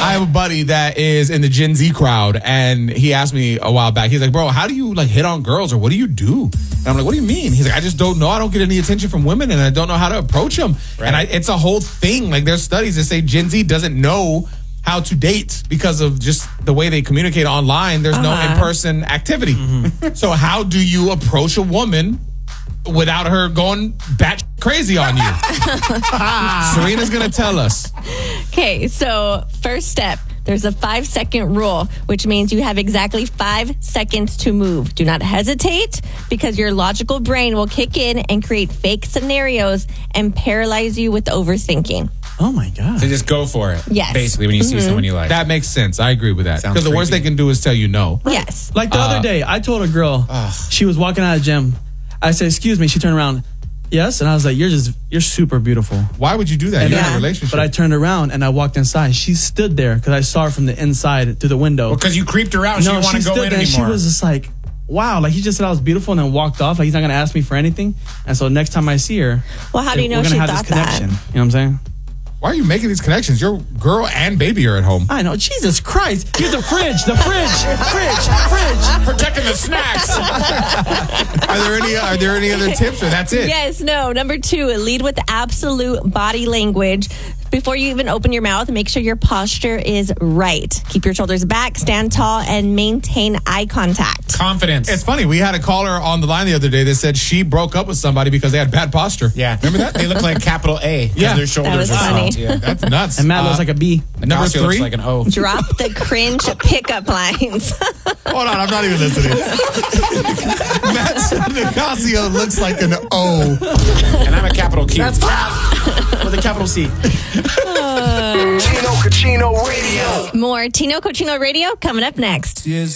I have a buddy that is in the Gen Z crowd, and he asked me a while back. He's like, bro, how do you like hit on girls, or what do you do? And I'm like, what do you mean? He's like, I just don't know. I don't get any attention from women, and I don't know how to approach them. Right. And it's a whole thing. Like, there's studies that say Gen Z doesn't know how to date because of just the way they communicate online. There's no in-person activity. So how do you approach a woman without her going bat crazy on you? Serena's going to tell us. Okay, so first step, there's a 5-second rule, which means you have exactly 5 seconds to move. Do not hesitate, because your logical brain will kick in and create fake scenarios and paralyze you with overthinking. Oh my God. So just go for it. Yes. Basically, when you see someone you like. That makes sense. I agree with that. Because the worst they can do is tell you no. Yes. Like the other day, I told a girl, she was walking out of the gym. I said, excuse me. She turned around. Yes. And I was like, you're super beautiful. Why would you do that? And You're in a relationship. But I turned around and I walked inside. She stood there because I saw her from the inside through the window. Because you creeped her out and she didn't want to go in anymore. She was just like, wow. Like, he just said I was beautiful and then walked off. Like, he's not going to ask me for anything. And so next time I see her, well, how do you know we're she gonna have thought this connection. that? You know what I'm saying? Why are you making these connections? Your girl and baby are at home. I know. Jesus Christ. Here's the fridge. Fridge. Protecting the snacks. Are there any other tips, or that's it? Yes, no. Number 2, lead with absolute body language. Before you even open your mouth, make sure your posture is right. Keep your shoulders back, stand tall, and maintain eye contact. Confidence. It's funny. We had a caller on the line the other day that said she broke up with somebody because they had bad posture. Yeah. Remember that? They look like capital A because Yeah. their shoulders That was are funny. soft. Yeah. That's nuts. And Matt looks like a B. Number Natasha looks 3. like an O. Drop the cringe pickup lines. Hold on, I'm not even listening. Matt Nicasio looks like an O. And I'm a capital Q. That's crap. With a capital C. Tino Cochino Radio. More Tino Cochino Radio coming up next.